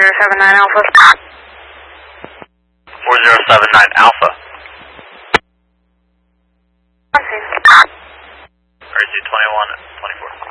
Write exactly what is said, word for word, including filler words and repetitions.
zero seven nine Alpha. four zero seven nine Alpha. I see. R Z twenty-one twenty-four.